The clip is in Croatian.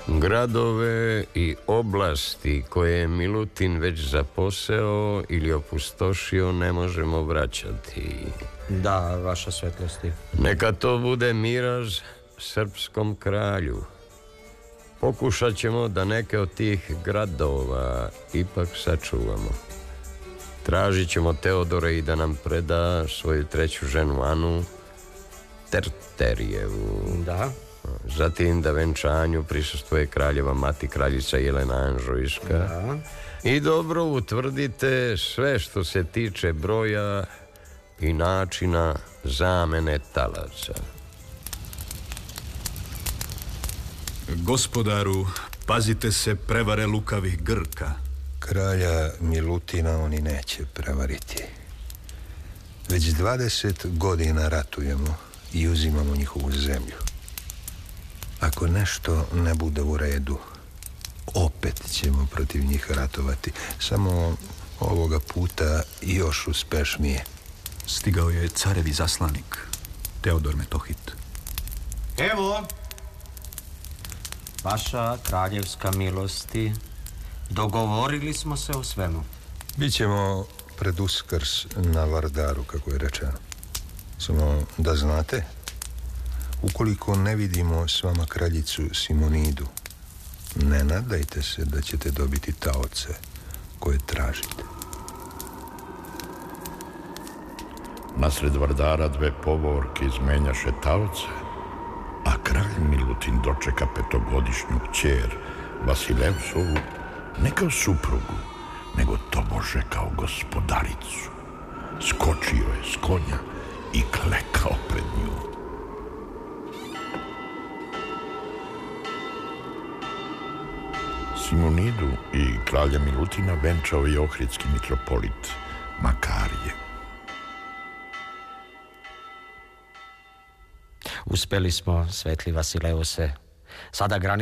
Gradove i oblasti koje je Milutin već zaposeo ili opustošio ne možemo vraćati. Da, vaša svetlosti. Neka to bude miraž srpskom kralju. Pokušat ćemo da neke od tih gradova ipak sačuvamo. Tražit ćemo Teodora i da nam preda svoju treću ženu Anu, Terterijevu. Da. Zatim da venčanju prisustvuje kraljeva mati, kraljica Jelena Anžujska. Da. I dobro utvrdite sve što se tiče broja i načina zamene talaca. Gospodaru, pazite se prevare lukavih Grka. Kralja Milutina oni neće prevariti. Već 20 godina ratujemo i uzimamo njihovu zemlju. Ako nešto ne bude u redu, opet ćemo protiv njih ratovati. Samo ovoga puta još uspešnije. Stigao je carevi zaslanik, Teodor Metohit. Evo, vaša kraljevska milosti, dogovorili smo se o svemu. Bićemo pred Uskrs na Vardaru, kako je rečeno. Samo da znate, ukoliko ne vidimo s vama kraljicu Simonidu, ne nadajte se da ćete dobiti taoce koje tražite. Nasred Vardara dve povorke izmenjaše taoce, a kralj Milutin dočeka petogodišnju kćer Vasilevsovu ne kao suprugu, nego tobože kao gospodaricu. Skočio je s konja i klekao pred nju. Simonidu i kralja Milutina venčao je ohridski mitropolit Makarije. Uspeli smo, svetli Vasileuse. Sada